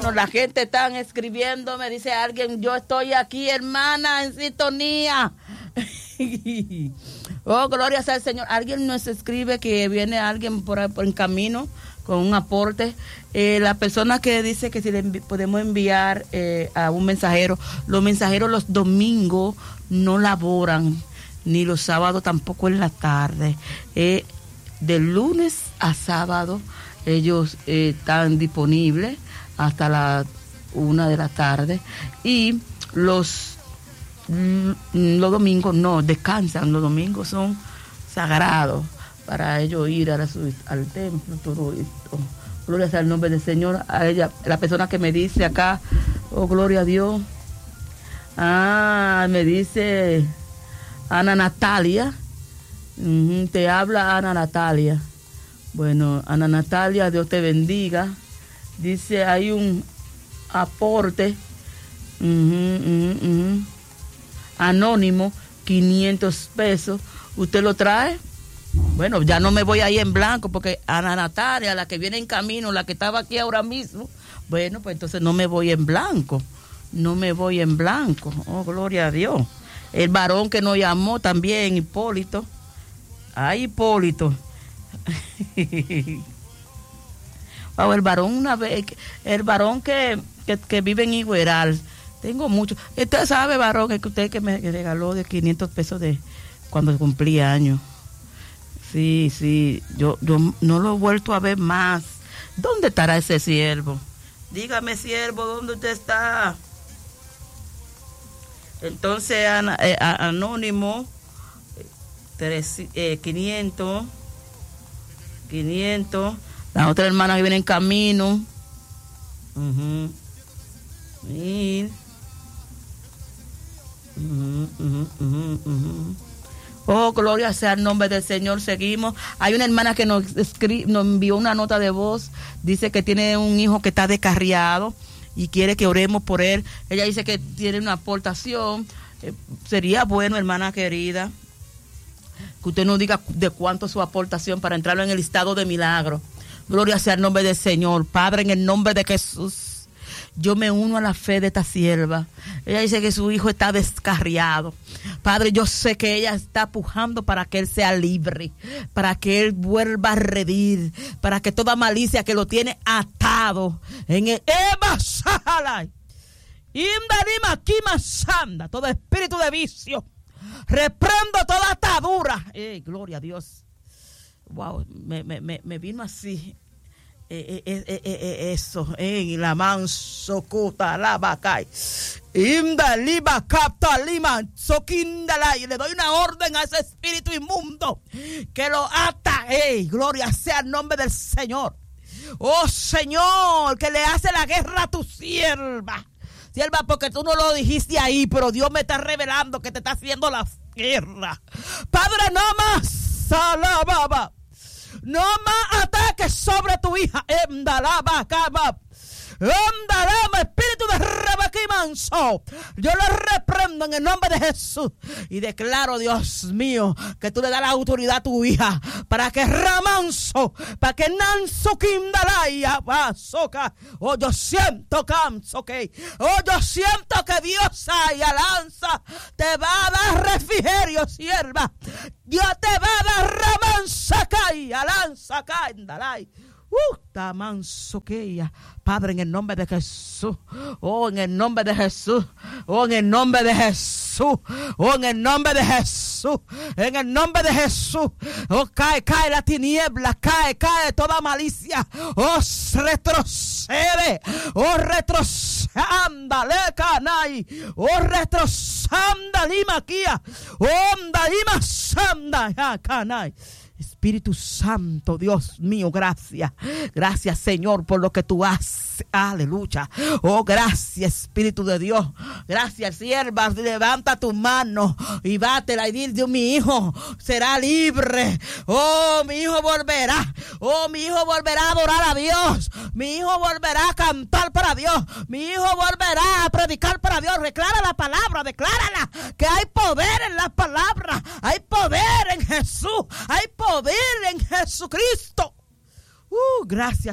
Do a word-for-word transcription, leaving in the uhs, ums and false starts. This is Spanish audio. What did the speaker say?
Bueno, la gente está escribiendo, me dice alguien, yo estoy aquí, hermana, en sintonía. Oh, gloria sea al Señor. Alguien nos escribe que viene alguien por, por en camino con un aporte. Eh, la persona que dice que si le envi- podemos enviar eh, a un mensajero, los mensajeros los domingos no laboran, ni los sábados tampoco en la tarde. Eh, de lunes a sábado ellos eh, están disponibles hasta la una de la tarde, y los los domingos no, descansan. Los domingos son sagrados para ellos ir a la, al templo, todo esto. Gloria sea el nombre del Señor. A ella, la persona que me dice acá, oh, gloria a Dios. Ah, me dice Ana Natalia. Uh-huh, te habla Ana Natalia. Bueno, Ana Natalia, Dios te bendiga. Dice, hay un aporte uh-huh, uh-huh, uh-huh. anónimo, quinientos pesos. ¿Usted lo trae? Bueno, ya no me voy ahí en blanco, porque Ana Natalia, la que viene en camino, la que estaba aquí ahora mismo, bueno, pues entonces no me voy en blanco. No me voy en blanco. Oh, gloria a Dios. El varón que nos llamó también, Hipólito. Ay, Hipólito. Wow, el varón una vez, el varón que, que, que vive en Igueral. Tengo mucho. Usted sabe, varón, que usted que me regaló de quinientos pesos de cuando cumplía años. Sí, sí, yo, yo no lo he vuelto a ver más. ¿Dónde estará ese siervo? Dígame, siervo, ¿dónde usted está? Entonces, an, eh, anónimo, tres, eh, quinientos, quinientos. La otra hermana que viene en camino. Uh-huh. Mil. Uh-huh, uh-huh, uh-huh, uh-huh. Oh, gloria sea el nombre del Señor. Seguimos. Hay una hermana que nos, escri- nos envió una nota de voz. Dice que tiene un hijo que está descarriado y quiere que oremos por él. Ella dice que tiene una aportación. Eh, sería bueno, hermana querida, que usted nos diga de cuánto es su aportación para entrarlo en el listado de milagros. Gloria sea el nombre del Señor. Padre, en el nombre de Jesús, yo me uno a la fe de esta sierva. Ella dice que su hijo está descarriado. Padre, yo sé que ella está pujando para que él sea libre, para que él vuelva a redir, para que toda malicia que lo tiene atado en el Eva Sahalai, Indarima Kima Sanda, todo espíritu de vicio, reprendo toda atadura. Eh, gloria a Dios. Wow, me, me, me vino así. Eh, eh, eh, eh, eso en la manso cuta la bacay inda liba capta lima soquindala, y le doy una orden a ese espíritu inmundo que lo ata. Hey, gloria sea el nombre del Señor. Oh Señor, que le hace la guerra a tu sierva, sierva, porque tú no lo dijiste ahí, pero Dios me está revelando que te está haciendo la guerra. Padre, no más salababa, no más ataques sobre tu hija. Emdalaba, cama. Emdalaba, espíritu de Rebeca y manso. Yo lo reprendo en el nombre de Jesús. Y declaro, Dios mío, que tú le das la autoridad a tu hija para que ramanso, para que nanso kindalaya soca. Oh, yo siento canso que. Oh, yo siento que Dios hay alanza. Te va a dar refrigerio, sierva. Dios te va a dar ramansa y alanza candalay. Uh, tamanso que ella. Padre, en el nombre de Jesús. Oh, en el nombre de Jesús. Oh, en el nombre de Jesús. Oh, en el nombre de Jesús. En el nombre de Jesús. Oh, cae, cae la tiniebla. Cae, cae toda malicia. Oh, retrocede. Oh, retrocede. Ándale, canay. Oh, retrocede. Lima kia. Oh, lima sanda. Ya, canay. Espíritu Santo, Dios mío, gracias. Gracias, Señor, por lo que tú haces. Aleluya. Oh, gracias, Espíritu de Dios. Gracias, sierva. Levanta tu mano y bátela y dile: mi hijo será libre. Oh, mi hijo volverá. Oh, mi hijo volverá a adorar a Dios. Mi hijo volverá a cantar para Dios. Mi hijo volverá a predicar para Dios. Declara la palabra, declárala. Que hay poder en la palabra. Hay poder en Jesús. Hay poder en Jesucristo. Uh, gracias.